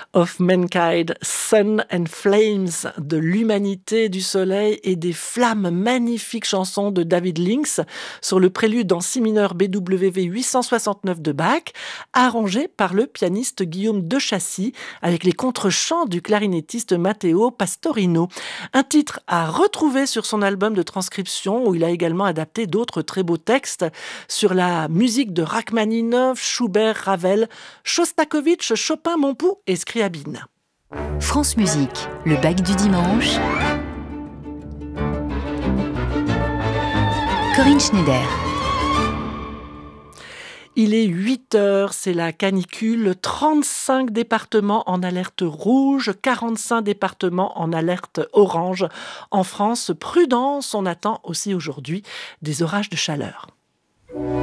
of Mankind, Sun and Flames, de l'humanité, du soleil et des flammes. Magnifique chanson de David Links sur le prélude en si mineur BWV 869 de Bach, arrangé par le pianiste Guillaume Dechassis avec les contre-chants du clarinettiste Matteo Pastorino. Un titre à retrouver sur son album de transcription où il a également adapté d'autres très beaux textes sur la musique de Rachmaninov, Schubert, Ravel, Shostakovich, Chopin, Montpou et Scriabine. France Musique, le bac du dimanche. Corinne Schneider. Il est 8h, c'est la canicule, 35 départements en alerte rouge, 45 départements en alerte orange. En France, prudence, on attend aussi aujourd'hui des orages de chaleur.